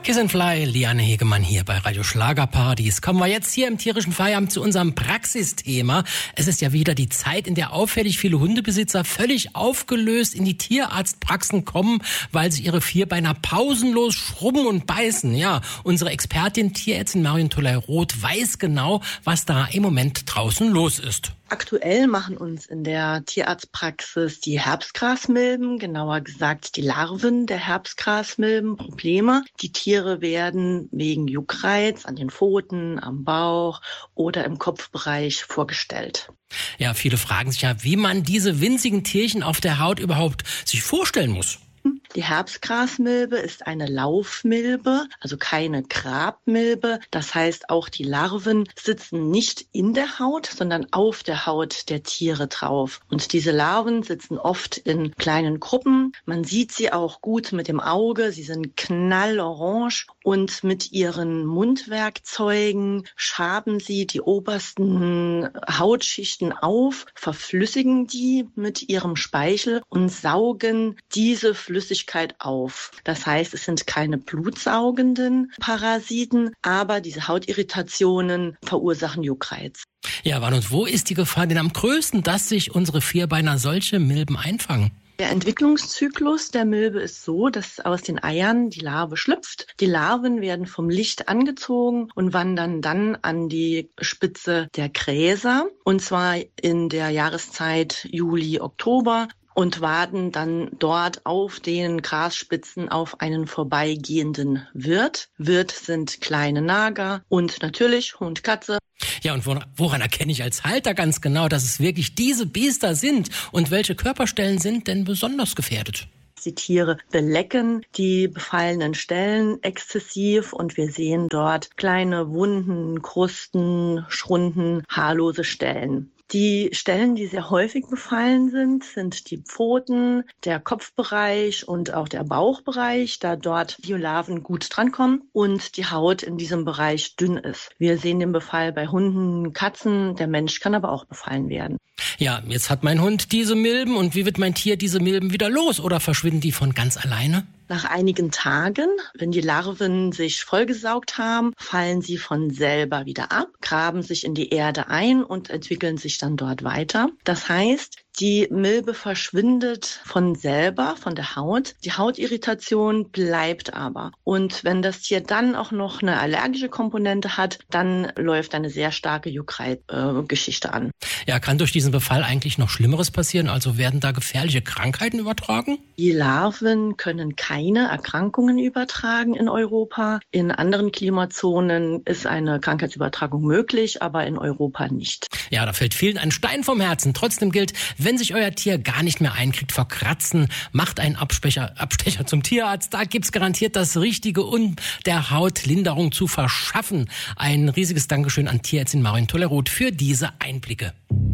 Kiss and Fly, Liane Hegemann hier bei Radio Schlagerparadies. Kommen wir jetzt hier im tierischen Feierabend zu unserem Praxisthema. Es ist ja wieder die Zeit, in der auffällig viele Hundebesitzer völlig aufgelöst in die Tierarztpraxen kommen, weil sich ihre Vierbeiner pausenlos schrubben und beißen. Ja, unsere Expertin, Tierärztin Marion Toley-Roth, weiß genau, was da im Moment draußen los ist. Aktuell machen uns in der Tierarztpraxis die Herbstgrasmilben, genauer gesagt die Larven der Herbstgrasmilben, Probleme. Die Tiere werden wegen Juckreiz an den Pfoten, am Bauch oder im Kopfbereich vorgestellt. Ja, viele fragen sich ja, wie man diese winzigen Tierchen auf der Haut überhaupt sich vorstellen muss. Die Herbstgrasmilbe ist eine Laufmilbe, also keine Grabmilbe. Das heißt, auch die Larven sitzen nicht in der Haut, sondern auf der Haut der Tiere drauf. Und diese Larven sitzen oft in kleinen Gruppen. Man sieht sie auch gut mit dem Auge. Sie sind knallorange und mit ihren Mundwerkzeugen schaben sie die obersten Hautschichten auf, verflüssigen die mit ihrem Speichel und saugen diese Flüssigkeit auf. Das heißt, es sind keine blutsaugenden Parasiten, aber diese Hautirritationen verursachen Juckreiz. Ja, und wo ist die Gefahr denn am größten, dass sich unsere Vierbeiner solche Milben einfangen? Der Entwicklungszyklus der Milbe ist so, dass aus den Eiern die Larve schlüpft. Die Larven werden vom Licht angezogen und wandern dann an die Spitze der Gräser, und zwar in der Jahreszeit Juli, Oktober, und warten dann dort auf den Grasspitzen auf einen vorbeigehenden Wirt. Wirt sind kleine Nager und natürlich Hund, Katze. Ja, und woran erkenne ich als Halter ganz genau, dass es wirklich diese Biester sind? Und welche Körperstellen sind denn besonders gefährdet? Die Tiere belecken die befallenen Stellen exzessiv und wir sehen dort kleine Wunden, Krusten, Schrunden, haarlose Stellen. Die Stellen, die sehr häufig befallen sind die Pfoten, der Kopfbereich und auch der Bauchbereich, da dort die Larven gut drankommen und die Haut in diesem Bereich dünn ist. Wir sehen den Befall bei Hunden, Katzen, der Mensch kann aber auch befallen werden. Ja, jetzt hat mein Hund diese Milben und wie wird mein Tier diese Milben wieder los oder verschwinden die von ganz alleine? Nach einigen Tagen, wenn die Larven sich vollgesaugt haben, fallen sie von selber wieder ab, graben sich in die Erde ein und entwickeln sich dann dort weiter. Das heißt, die Milbe verschwindet von selber, von der Haut. Die Hautirritation bleibt aber. Und wenn das Tier dann auch noch eine allergische Komponente hat, dann läuft eine sehr starke Juckreiz-Geschichte an. Ja, kann durch diesen Befall eigentlich noch Schlimmeres passieren? Also werden da gefährliche Krankheiten übertragen? Die Larven können keine Erkrankungen übertragen in Europa. In anderen Klimazonen ist eine Krankheitsübertragung möglich, aber in Europa nicht. Ja, da fällt vielen ein Stein vom Herzen. Trotzdem gilt, wenn sich euer Tier gar nicht mehr einkriegt vor Kratzen, macht einen Abstecher zum Tierarzt. Da gibt's garantiert das Richtige, um der Haut Linderung zu verschaffen. Ein riesiges Dankeschön an Tierärztin Marion Toley-Roth für diese Einblicke.